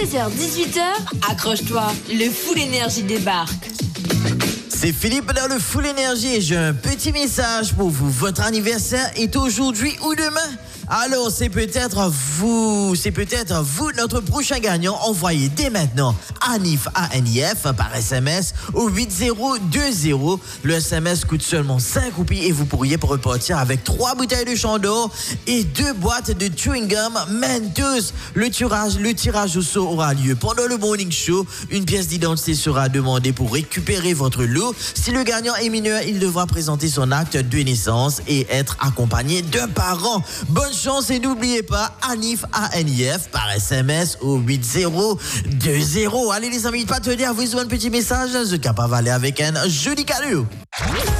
16h-18h, accroche-toi, le Full Énergie débarque. C'est Philippe dans le Full Énergie et j'ai un petit message pour vous. Votre anniversaire est aujourd'hui ou demain? Alors, c'est peut-être vous, notre prochain gagnant. Envoyez dès maintenant ANIF, ANIF, par SMS au 8020. Le SMS coûte seulement 5 roupies et vous pourriez repartir avec 3 bouteilles de Chandor et 2 boîtes de chewing gum Mentos. Le tirage au sort aura lieu pendant le morning show. Une pièce d'identité sera demandée pour récupérer votre lot. Si le gagnant est mineur, il devra présenter son acte de naissance et être accompagné d'un parent. Bonne chance et n'oubliez pas ANIF, ANIF par SMS au 8020. Allez les amis, pas te dire, vous un petit message, The Cap à Valais avec un joli cadeau.